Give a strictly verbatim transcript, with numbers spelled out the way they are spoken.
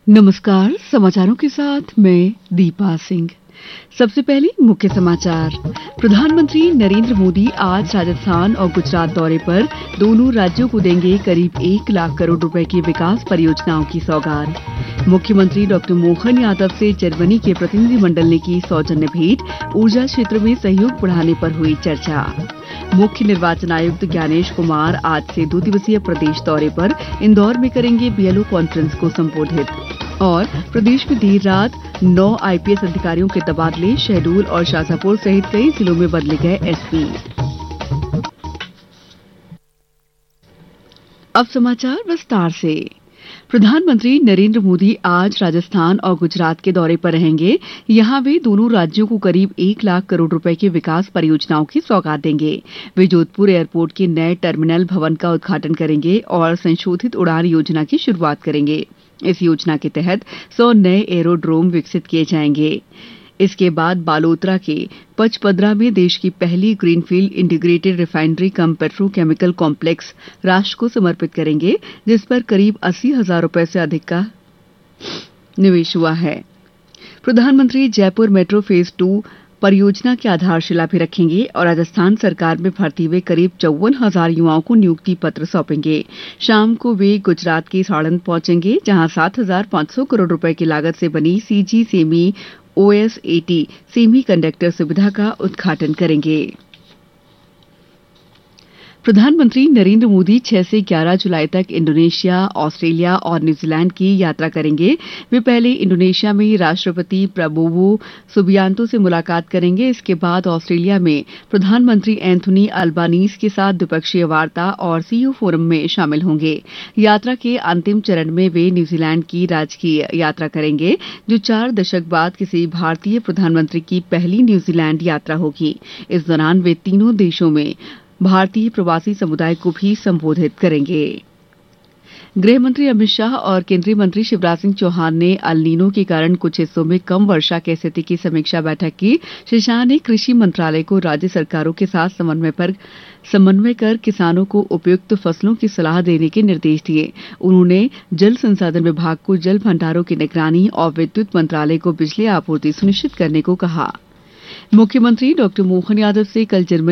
नमस्कार। समाचारों के साथ मैं दीपा सिंह। सबसे पहले मुख्य समाचार। प्रधानमंत्री नरेंद्र मोदी आज राजस्थान और गुजरात दौरे पर दोनों राज्यों को देंगे करीब एक लाख करोड़ रुपए की विकास परियोजनाओं की सौगात। मुख्यमंत्री डॉक्टर मोहन यादव से जर्मनी के प्रतिनिधिमंडल ने की सौजन्य भेंट। ऊर्जा क्षेत्र में सहयोग बढ़ाने पर हुई चर्चा। मुख्य निर्वाचन आयुक्त ज्ञानेश कुमार आज से दो दिवसीय प्रदेश दौरे पर इंदौर में करेंगे बीएलओ कॉन्फ्रेंस को संबोधित। और प्रदेश में देर रात नौ आईपीएस अधिकारियों के तबादले। शहडोल और शाजापुर सहित कई जिलों में बदले गए एसपी। अब समाचार विस्तार से। प्रधानमंत्री नरेंद्र मोदी आज राजस्थान और गुजरात के दौरे पर रहेंगे। यहां वे दोनों राज्यों को करीब एक लाख करोड़ रुपए की विकास परियोजनाओं की सौगात देंगे। वे जोधपुर एयरपोर्ट के नए टर्मिनल भवन का उद्घाटन करेंगे और संशोधित उड़ान योजना की शुरुआत करेंगे। इस योजना के तहत सौ नए एरोड्रोम विकसित किए जाएंगे। इसके बाद बालोतरा के पचपदरा में देश की पहली ग्रीनफील्ड इंटीग्रेटेड रिफाइनरी कम पेट्रोकेमिकल कॉम्प्लेक्स राष्ट्र को समर्पित करेंगे, जिस पर करीब अस्सी हजार रुपए से अधिक का निवेश हुआ है। प्रधानमंत्री जयपुर मेट्रो फेज टू परियोजना की आधारशिला भी रखेंगे और राजस्थान सरकार में भर्ती हुए करीब चौवन हजार युवाओं को नियुक्ति पत्र सौंपेंगे। शाम को वे गुजरात के साड़ंद पहुंचेंगे, जहां सात हजार पांच सौ करोड़ रुपए की लागत से बनी CG semi OSAT semi conductor सुविधा का उद्घाटन करेंगे। प्रधानमंत्री नरेंद्र मोदी छह से ग्यारह जुलाई तक इंडोनेशिया, ऑस्ट्रेलिया और न्यूजीलैंड की यात्रा करेंगे। वे पहले इंडोनेशिया में राष्ट्रपति प्रबोवो सुबियांतो से मुलाकात करेंगे। इसके बाद ऑस्ट्रेलिया में प्रधानमंत्री एंथोनी अल्बानीज के साथ द्विपक्षीय वार्ता और सीईओ फोरम में शामिल होंगे। यात्रा के अंतिम चरण में वे न्यूजीलैंड की राजकीय यात्रा करेंगे, जो चार दशक बाद किसी भारतीय प्रधानमंत्री की पहली न्यूजीलैंड यात्रा होगी। इस दौरान वे तीनों देशों में भारतीय प्रवासी समुदाय को भी संबोधित करेंगे। गृह मंत्री अमित शाह और केंद्रीय मंत्री शिवराज सिंह चौहान ने अल नीनो के कारण कुछ हिस्सों में कम वर्षा की स्थिति की समीक्षा बैठक की। श्री शाह ने कृषि मंत्रालय को राज्य सरकारों के साथ समन्वय पर समन्वय कर किसानों को उपयुक्त फसलों की सलाह देने के निर्देश दिए। उन्होंने जल संसाधन विभाग को जल भंडारों की निगरानी और विद्युत मंत्रालय को बिजली आपूर्ति सुनिश्चित करने को कहा। मुख्यमंत्री डॉक्टर मोहन यादव से कल जर्मनी